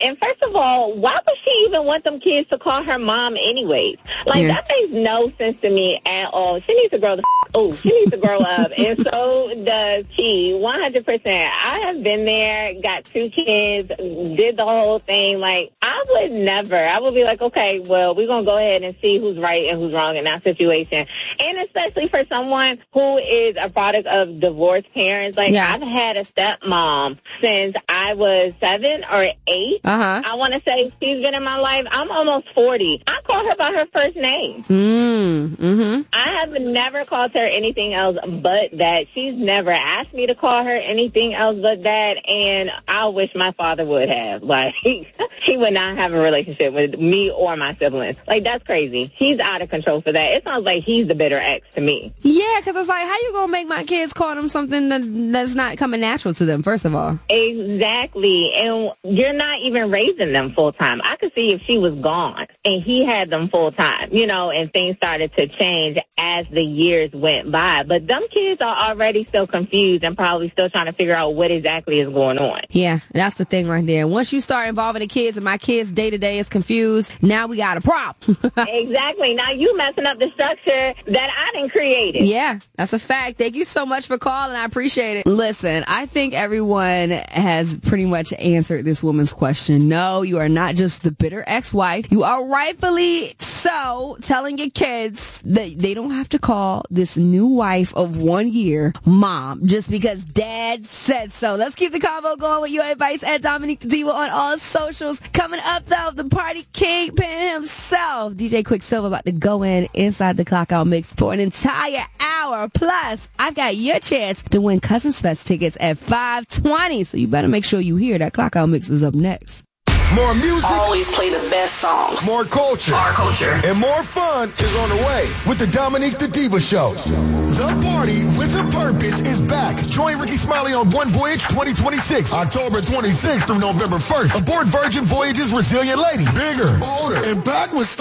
And first of all, why would she even want them kids to call her mom anyways? Like, that makes no sense to me at all. She needs to grow she needs to grow up. And so does he, 100%. I have been there, got 2 kids, did the whole thing. Like, I would never. I would be like, okay, well, we're going to go ahead and see who's right and who's wrong in that situation. And especially for someone who is a product of divorced parents. Like, I've had a stepmom since I was 7 or 8. I want to say she's been in my life. I'm almost 40. I call her by her first name. I have never called her anything else but that. She's never asked me to call her anything else but that, and I wish my father would have. Like, he would not have a relationship with me or my siblings. Like, that's crazy. He's out of control for that. It sounds like he's the bitter ex to me. Yeah, because it's like, how you going to make my kids call them something that's not coming natural to them, first of all? Exactly. And you're not even raising them full time. I could see if she was gone and he had them full time, you know, and things started to change as the years went by. But them kids are already still confused and probably still trying to figure out what exactly is going on. Yeah, that's the thing right there. Once you start involving the kids and my kids day-to-day is confused, now we got a problem. Exactly. Now you messing up the structure that I done created. Yeah, that's a fact. Thank you so much for calling. I appreciate it. Listen, I think everyone has pretty much answered this woman's question. No, you are not just the bitter ex-wife. You are rightfully so telling your kids that they don't have to call this new wife of 1 year mom just because dad said so. Let's keep the convo going with your advice at Dominique the Diva on all socials. Coming up, though, the party kingpin himself, DJ Quicksilver, about to go inside the Clock Out Mix for an entire hour. Plus, I've got your chance to win Cousins Fest tickets at 5:20, so you better make sure you hear that Clock Out Mix is up next. More music. Always play the best songs. More culture. Our culture. And more fun is on the way with the Dominique the Diva Show. The Party with a Purpose is back. Join Ricky Smiley on One Voyage 2026, October 26th through November 1st. Aboard Virgin Voyage's Resilient Lady. Bigger, bolder, and packed with